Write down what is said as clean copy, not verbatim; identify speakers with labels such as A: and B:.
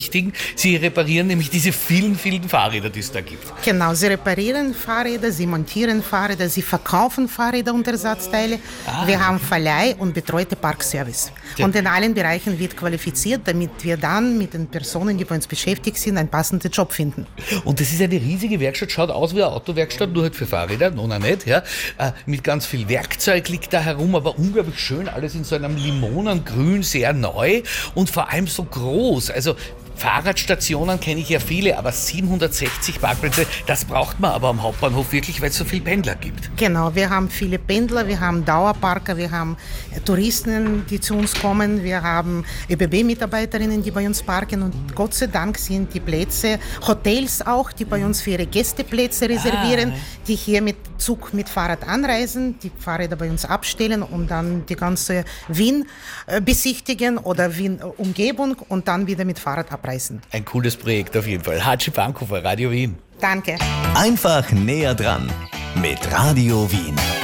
A: Sie reparieren nämlich diese vielen, vielen Fahrräder, die es da gibt.
B: Genau, sie reparieren Fahrräder, sie montieren Fahrräder, sie verkaufen Fahrräder und Ersatzteile. Wir haben Verleih und betreute Parkservice.
A: Ja.
B: Und in allen Bereichen wird qualifiziert, damit wir dann mit den Personen, die bei uns beschäftigt sind, einen passenden Job finden.
A: Und das ist eine riesige Werkstatt, schaut aus wie eine Autowerkstatt, nur halt für Fahrräder, noch nicht, ja. Mit ganz viel Werkzeug liegt da herum, aber unglaublich schön, alles in so einem Limonengrün, sehr neu und vor allem so groß. Also Fahrradstationen kenne ich ja viele, aber 760 Parkplätze, das braucht man aber am Hauptbahnhof wirklich, weil es so viele Pendler gibt.
B: Genau, wir haben viele Pendler, wir haben Dauerparker, wir haben Touristen, die zu uns kommen, wir haben ÖBB-Mitarbeiterinnen, die bei uns parken und Gott sei Dank sind die Plätze, Hotels auch, die bei uns für ihre Gästeplätze reservieren, die hier mit Zug mit Fahrrad anreisen, die Fahrräder bei uns abstellen und dann die ganze Wien besichtigen oder Wien-Umgebung und dann wieder mit Fahrrad abreisen.
A: Ein cooles Projekt auf jeden Fall. Hatschi Bankhofer, Radio Wien.
B: Danke.
C: Einfach näher dran mit Radio Wien.